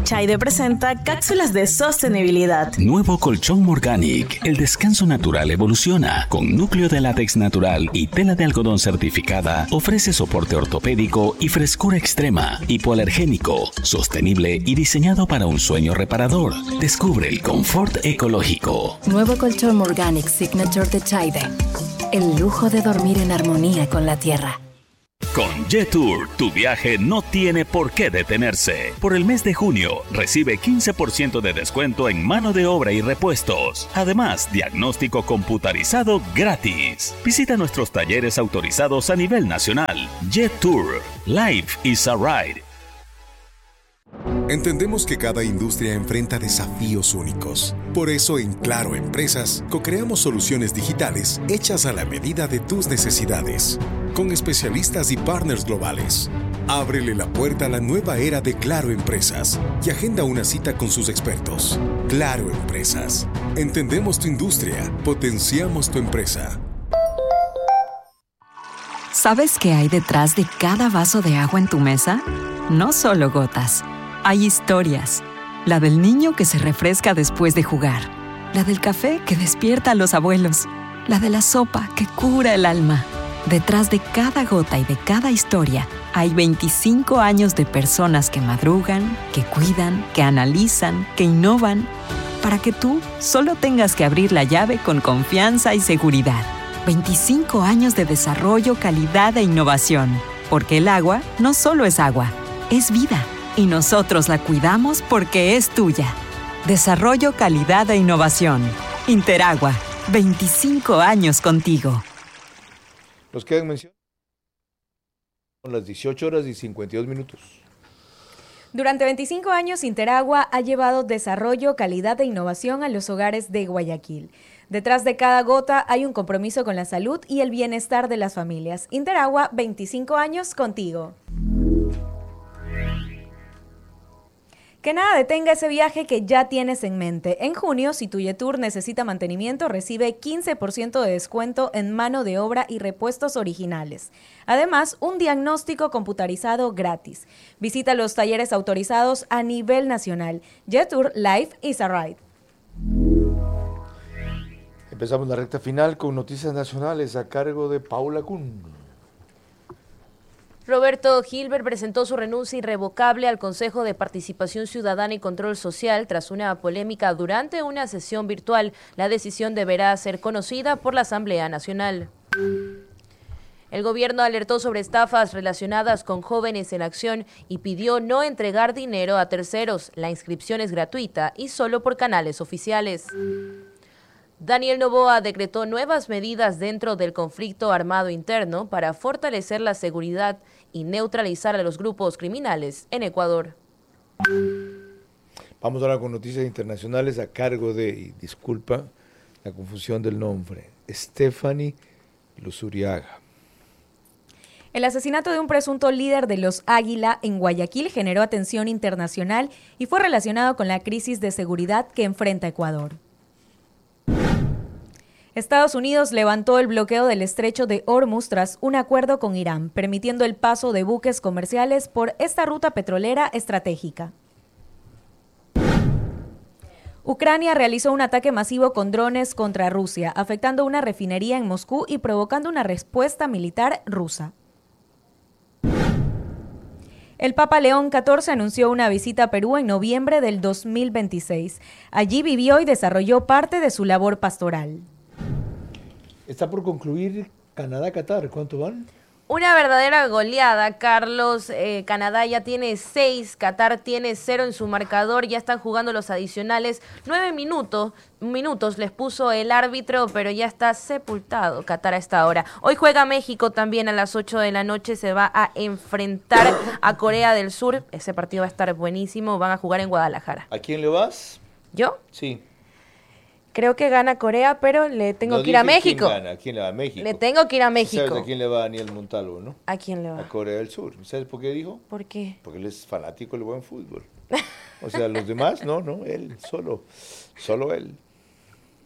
Techaide presenta cápsulas de sostenibilidad. Nuevo colchón Morganic. El descanso natural evoluciona. Con núcleo de látex natural y tela de algodón certificada, ofrece soporte ortopédico y frescura extrema, hipoalergénico, sostenible y diseñado para un sueño reparador. Descubre el confort ecológico. Nuevo colchón Morganic Signature Techaide. El lujo de dormir en armonía con la tierra. Con Jetour, tu viaje no tiene por qué detenerse. Por el mes de junio, recibe 15% de descuento en mano de obra y repuestos. Además, diagnóstico computarizado gratis. Visita nuestros talleres autorizados a nivel nacional. Jetour. Life is a ride. Entendemos que cada industria enfrenta desafíos únicos. Por eso en Claro Empresas co-creamos soluciones digitales hechas a la medida de tus necesidades, con especialistas y partners globales. Ábrele la puerta a la nueva era de Claro Empresas y agenda una cita con sus expertos. Claro Empresas. Entendemos tu industria, potenciamos tu empresa. ¿Sabes qué hay detrás de cada vaso de agua en tu mesa? No solo gotas. Hay historias. La del niño que se refresca después de jugar. La del café que despierta a los abuelos. La de la sopa que cura el alma. Detrás de cada gota y de cada historia hay 25 años de personas que madrugan, que cuidan, que analizan, que innovan, para que tú solo tengas que abrir la llave con confianza y seguridad. 25 años de desarrollo, calidad e innovación. Porque el agua no solo es agua, es vida. Y nosotros la cuidamos porque es tuya. Desarrollo, calidad e innovación. Interagua, 25 años contigo. Nos quedan menciones. Son las 18 horas y 52 minutos. Durante 25 años, Interagua ha llevado desarrollo, calidad e innovación a los hogares de Guayaquil. Detrás de cada gota hay un compromiso con la salud y el bienestar de las familias. Interagua, 25 años contigo. Que nada detenga ese viaje que ya tienes en mente. En junio, si tu Jetour necesita mantenimiento, recibe 15% de descuento en mano de obra y repuestos originales. Además, un diagnóstico computarizado gratis. Visita los talleres autorizados a nivel nacional. Jetour Life is a Ride. Empezamos la recta final con noticias nacionales a cargo de Paula Kun. Roberto Gilbert presentó su renuncia irrevocable al Consejo de Participación Ciudadana y Control Social tras una polémica durante una sesión virtual. La decisión deberá ser conocida por la Asamblea Nacional. El gobierno alertó sobre estafas relacionadas con Jóvenes en Acción y pidió no entregar dinero a terceros. La inscripción es gratuita y solo por canales oficiales. Daniel Noboa decretó nuevas medidas dentro del conflicto armado interno para fortalecer la seguridad y neutralizar a los grupos criminales en Ecuador. Vamos ahora con noticias internacionales a cargo de, y disculpa la confusión del nombre, Stephanie Luzuriaga. El asesinato de un presunto líder de los Águila en Guayaquil generó atención internacional y fue relacionado con la crisis de seguridad que enfrenta Ecuador. Estados Unidos levantó el bloqueo del estrecho de Hormuz tras un acuerdo con Irán, permitiendo el paso de buques comerciales por esta ruta petrolera estratégica. Ucrania realizó un ataque masivo con drones contra Rusia, afectando una refinería en Moscú y provocando una respuesta militar rusa. El Papa León XIV anunció una visita a Perú en noviembre del 2026. Allí vivió y desarrolló parte de su labor pastoral. Está por concluir Canadá-Qatar. ¿Cuánto van? Una verdadera goleada, Carlos. Canadá ya tiene 6, Qatar tiene 0 en su marcador, ya están jugando los adicionales. 9 minutos les puso el árbitro, pero ya está sepultado Qatar a esta hora. Hoy juega México también a las 8 de la noche, se va a enfrentar a Corea del Sur. Ese partido va a estar buenísimo, van a jugar en Guadalajara. ¿A quién le vas? ¿Yo? Sí. Creo que gana Corea, pero le tengo que ir a México. ¿Quién gana? ¿A quién le va a México? Le tengo que ir a México. ¿Sabes a quién le va Daniel Montalvo, no? ¿A quién le va? A Corea del Sur. ¿Sabes por qué dijo? ¿Por qué? Porque él es fanático del buen fútbol. O sea, los demás, no, él, solo él.